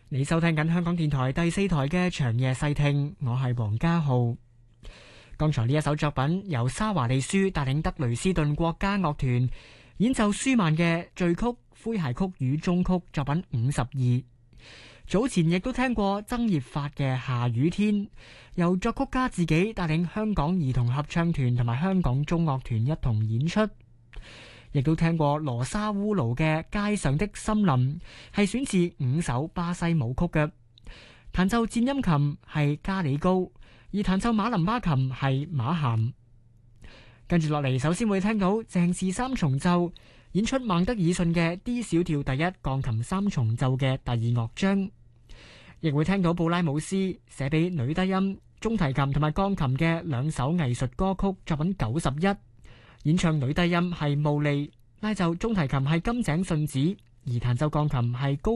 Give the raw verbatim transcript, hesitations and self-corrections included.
你收聽緊香港電台第四台嘅長夜細聽，我係黃家浩。剛才呢一首作品由沙華利舒帶領德雷斯頓國家樂團演奏舒曼嘅序曲、詼諧曲與終曲作品五十二。早前亦都聽過曾葉發嘅下雨天，由作曲家自己帶領香港兒童合唱團同埋香港中樂團一同演出。亦都聽過羅莎烏魯嘅街上的森林，係選自五首巴西舞曲嘅。彈奏顫音琴係加里高，而彈奏馬林巴琴係馬咸。跟住落嚟，首先會聽到鄭氏三重奏演出孟德爾遜嘅 D 小調第一鋼琴三重奏嘅第二樂章，亦會聽到布拉姆斯寫俾女低音、中提琴同埋鋼琴嘅兩首藝術歌曲作品九十一。演唱女低音係慕利，拉奏中提琴係金井順子，而彈奏鋼琴係高